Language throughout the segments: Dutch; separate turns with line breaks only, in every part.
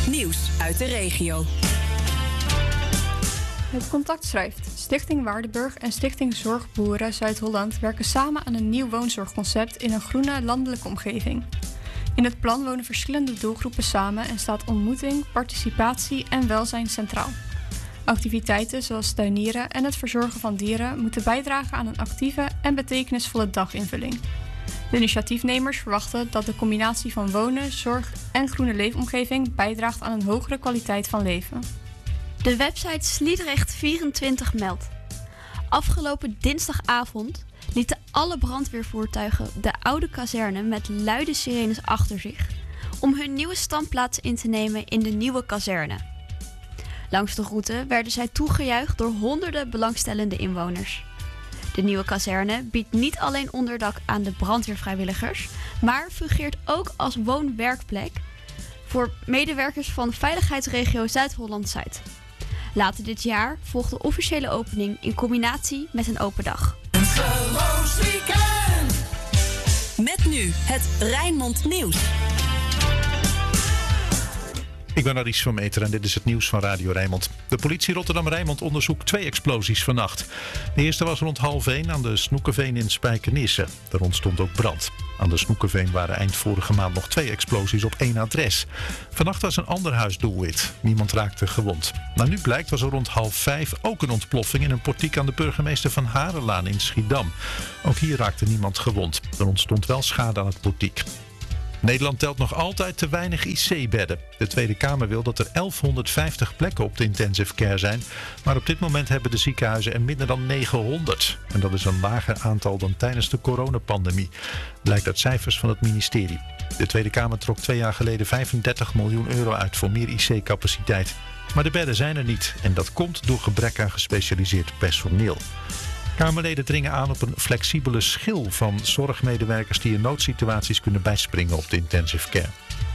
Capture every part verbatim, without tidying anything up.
Nieuws uit de regio.
Het Contact schrijft. Stichting Waardenburg en Stichting Zorgboeren Zuid-Holland werken samen aan een nieuw woonzorgconcept in een groene landelijke omgeving. In het plan wonen verschillende doelgroepen samen en staat ontmoeting, participatie en welzijn centraal. Activiteiten zoals tuinieren en het verzorgen van dieren moeten bijdragen aan een actieve en betekenisvolle daginvulling. De initiatiefnemers verwachten dat de combinatie van wonen, zorg en groene leefomgeving bijdraagt aan een hogere kwaliteit van leven.
De website Sliedrecht vierentwintig meldt. Afgelopen dinsdagavond lieten alle brandweervoertuigen de oude kazerne met luide sirenes achter zich om hun nieuwe standplaats in te nemen in de nieuwe kazerne. Langs de route werden zij toegejuicht door honderden belangstellende inwoners. De nieuwe kazerne biedt niet alleen onderdak aan de brandweervrijwilligers, maar fungeert ook als woon-werkplek voor medewerkers van de veiligheidsregio Zuid-Holland-Zuid. Later dit jaar volgt de officiële opening in combinatie met een open dag.
Met nu het Rijnmond Nieuws.
Ik ben Aries van Meter en dit is het nieuws van Radio Rijnmond. De politie Rotterdam-Rijnmond onderzoekt twee explosies vannacht. De eerste was rond half één aan de Snoekenveen in Spijkenisse. Er ontstond ook brand. Aan de Snoekenveen waren eind vorige maand nog twee explosies op één adres. Vannacht was een ander huis doelwit. Niemand raakte gewond. Nou, nu blijkt was er rond half vijf ook een ontploffing in een portiek aan de burgemeester van Harenlaan in Schiedam. Ook hier raakte niemand gewond. Er ontstond wel schade aan het portiek. Nederland telt nog altijd te weinig I C-bedden. De Tweede Kamer wil dat er elfhonderdvijftig plekken op de intensive care zijn. Maar op dit moment hebben de ziekenhuizen er minder dan negenhonderd. En dat is een lager aantal dan tijdens de coronapandemie. Blijkt uit cijfers van het ministerie. De Tweede Kamer trok twee jaar geleden vijfendertig miljoen euro uit voor meer I C-capaciteit. Maar de bedden zijn er niet. En dat komt door gebrek aan gespecialiseerd personeel. Kamerleden dringen aan op een flexibele schil van zorgmedewerkers die in noodsituaties kunnen bijspringen op de intensive care.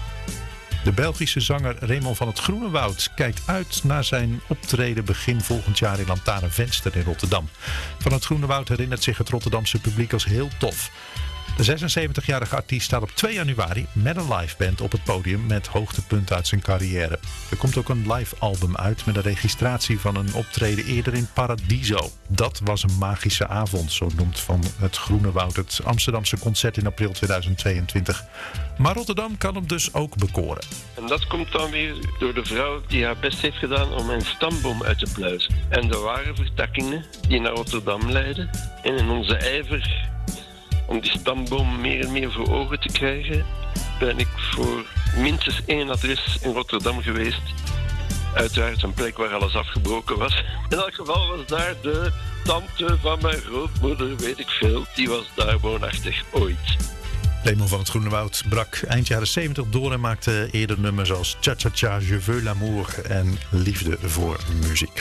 De Belgische zanger Raymond van het Groenewoud kijkt uit naar zijn optreden begin volgend jaar in Lantaarnvenster in Rotterdam. Van het Groenewoud herinnert zich het Rotterdamse publiek als heel tof. De zesenzeventigjarige artiest staat op twee januari met een live band op het podium met hoogtepunten uit zijn carrière. Er komt ook een live album uit met een registratie van een optreden eerder in Paradiso. Dat was een magische avond, zo noemt Van het Groenewoud het Amsterdamse concert in april tweeduizend tweeëntwintig. Maar Rotterdam kan hem dus ook bekoren.
En dat komt dan weer door de vrouw die haar best heeft gedaan om een stamboom uit te pluizen. En er waren vertakkingen die naar Rotterdam leiden. En in onze ijver om die stamboom meer en meer voor ogen te krijgen, ben ik voor minstens één adres in Rotterdam geweest. Uiteraard een plek waar alles afgebroken was. In elk geval was daar de tante van mijn grootmoeder, weet ik veel, die was daar woonachtig ooit.
Raymond van het Groenewoud brak eind jaren zeventig door en maakte eerder nummers als Cha Cha Cha, Je veux l'amour en Liefde voor muziek.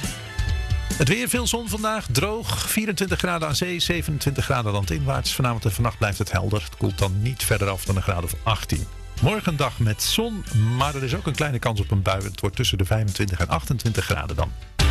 Het weer, veel zon vandaag, droog, vierentwintig graden aan zee, zevenentwintig graden landinwaarts. Vanavond en vannacht blijft het helder. Het koelt dan niet verder af dan een graad of achttien. Morgen een dag met zon, maar er is ook een kleine kans op een bui. Het wordt tussen de vijfentwintig en achtentwintig graden dan.